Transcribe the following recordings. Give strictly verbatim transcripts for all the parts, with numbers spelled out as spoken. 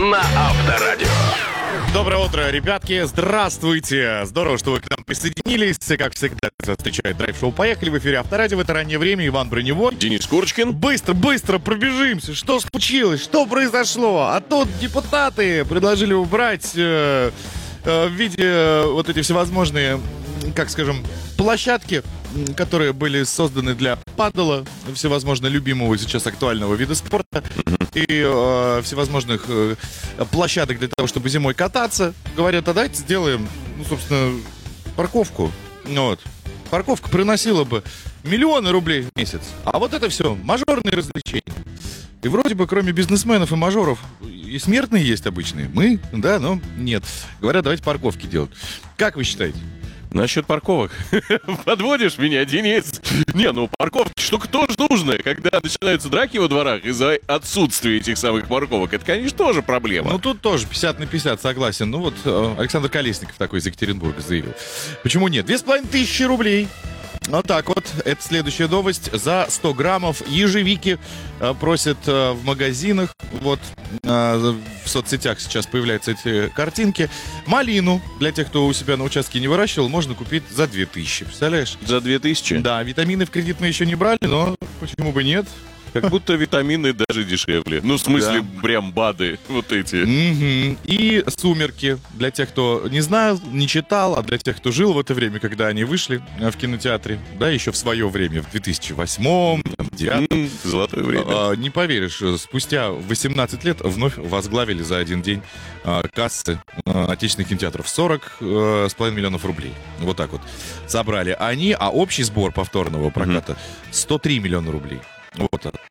на Авторадио. Доброе утро, ребятки. Здравствуйте. Здорово, что вы к нам присоединились. Как всегда, вас встречает драйв-шоу «Поехали» в эфире Авторадио. В это раннее время Иван Броневой. Денис Курочкин. Быстро, быстро пробежимся. Что случилось? Что произошло? А тут депутаты предложили убрать э, э, в виде э, вот эти всевозможные, как скажем, площадки, которые были созданы для падала, всевозможно любимого сейчас актуального вида спорта, и э, всевозможных э, площадок для того, чтобы зимой кататься. Говорят, а давайте сделаем, ну, собственно, парковку. Вот. Парковка приносила бы миллионы рублей в месяц. А вот это все мажорные развлечения. И вроде бы, кроме бизнесменов и мажоров, и смертные есть обычные. Мы, да, но нет. Говорят, давайте парковки делать. Как вы считаете? Насчет парковок. Подводишь меня, Денис? Не, ну парковки штука тоже нужная. Когда начинаются драки во дворах из-за отсутствия этих самых парковок, это, конечно, тоже проблема. Ну, тут тоже пятьдесят на пятьдесят, согласен. Ну, вот э, Александр Колесников такой из Екатеринбурга заявил. Почему нет? Две с половиной тысячи рублей. Вот так вот. Это следующая новость. За сто граммов ежевики э, просят э, в магазинах. Вот э, в соцсетях сейчас появляются эти картинки. Малину, для тех, кто у себя на участке не выращивал, можно купить за две тысячи. Представляешь? За две тысячи? Да, витамины в кредит мы еще не брали, но почему бы нет? Как будто витамины даже дешевле. Ну, в смысле, да. Прям БАДы вот эти. Mm-hmm. И «Сумерки». Для тех, кто не знал, не читал, а для тех, кто жил в это время, когда они вышли в кинотеатре, да, еще в свое время, в две тысячи восьмом, две тысячи девятом. Mm, золотое время. А, не поверишь, спустя восемнадцать лет вновь возглавили за один день а, кассы а, отечественных кинотеатров. сорок с половиной миллионов рублей. Вот так вот собрали они, а общий сбор повторного проката mm-hmm. сто три миллиона рублей. Вот так.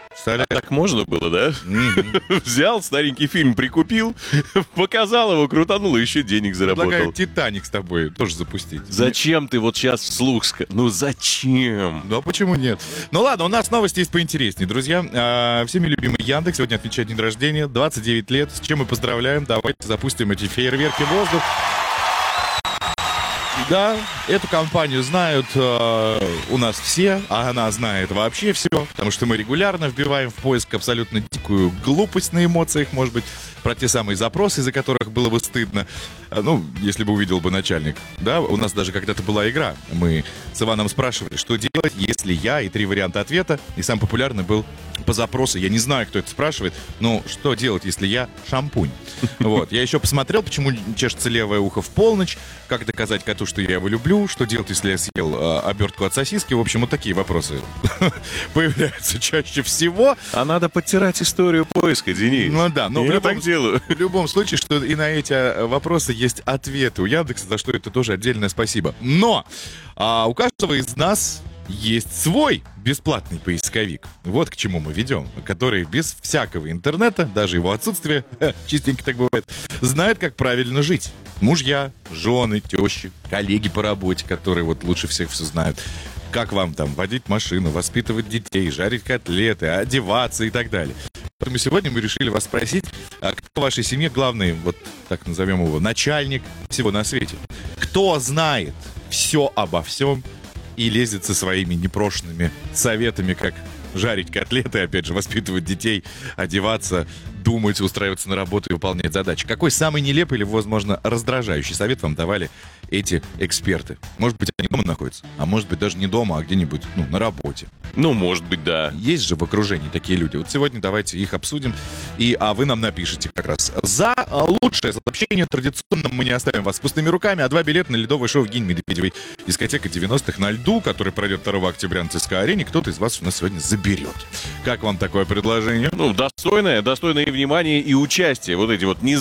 А так можно было, да? Mm-hmm. Взял старенький фильм, прикупил, показал его, крутанул и еще денег заработал. Предлагаю «Титаник» с тобой тоже запустить. Зачем ты вот сейчас вслух сказал? Ну зачем? Ну а почему нет? Ну ладно, у нас новости есть поинтереснее, друзья. А, всеми любимый Яндекс сегодня отмечает день рождения, двадцать девять лет. С чем мы поздравляем? Давайте запустим эти фейерверки в воздух. Да, эту компанию знают э, у нас все, а она знает вообще все, потому что мы регулярно вбиваем в поиск абсолютно дикую глупость на эмоциях, может быть, про те самые запросы, из-за которых было бы стыдно. Ну, если бы увидел бы начальник. Да, у нас даже когда-то была игра. Мы с Иваном спрашивали, что делать, если я, и три варианта ответа. И самый популярный был по запросу. Я не знаю, кто это спрашивает, но что делать, если я шампунь? Вот. Я еще посмотрел, почему чешется левое ухо в полночь, как доказать коту, что я его люблю, что делать, если я съел э, обертку от сосиски. В общем, вот такие вопросы появляются чаще всего. А надо подтирать историю поиска, Денис. Ну да, но я в любом, так делаю. В любом случае, что и на эти вопросы есть ответы у Яндекса, за что это тоже отдельное спасибо. Но а, у каждого из нас есть свой бесплатный поисковик. Вот к чему мы ведем. Который без всякого интернета, даже его отсутствия, частенько так бывает, знает, как правильно жить. Мужья, жены, тещи, коллеги по работе, которые вот лучше всех все знают. Как вам там водить машину, воспитывать детей, жарить котлеты, одеваться и так далее. Поэтому сегодня мы решили вас спросить, а кто в вашей семье главный, вот так назовем его, начальник всего на свете? Кто знает все обо всем и лезет со своими непрошенными советами, как жарить котлеты, опять же, воспитывать детей, одеваться, думать, устраиваться на работу и выполнять задачи. Какой самый нелепый или, возможно, раздражающий совет вам давали эти эксперты? Может быть, они дома находятся, а может быть, даже не дома, а где-нибудь, ну, на работе. Ну, может быть, да. Есть же в окружении такие люди. Вот сегодня давайте их обсудим, и, а вы нам напишите как раз. За лучшее сообщение традиционно мы не оставим вас с пустыми руками, а два билета на ледовое шоу в Гене Медведевой. Дискотека девяностых на льду, который пройдет второго октября на ЦСКА-арене, кто-то из вас у нас сегодня заберет. Как вам такое предложение? Ну, достойное, достойное и внимание, и участие. Вот эти вот не